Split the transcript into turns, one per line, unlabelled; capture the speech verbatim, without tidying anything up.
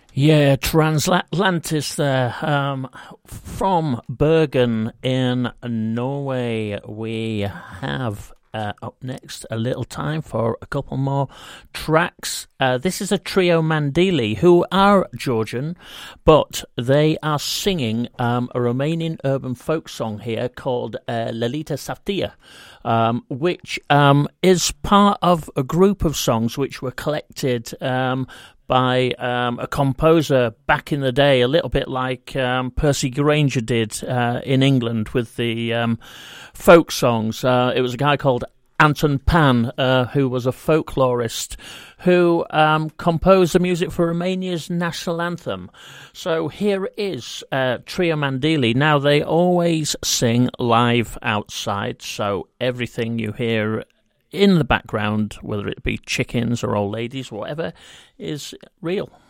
Yeah, Transatlantis there. Um, from Bergen in Norway, we have uh, up next a little time for a couple more tracks. Uh, this is a trio Mandili, who are Georgian, but they are singing um, a Romanian urban folk song here called uh, Lelita Saftia. Um, which um, is part of a group of songs which were collected um, by um, a composer back in the day, a little bit like um, Percy Granger did uh, in England with the um, folk songs. Uh, it was a guy called Anton Pan, uh, who was a folklorist, who um, composed the music for Romania's national anthem. So here is uh, Trio Mandili. Now, they always sing live outside, so everything you hear in the background, whether it be chickens or old ladies, whatever, is real.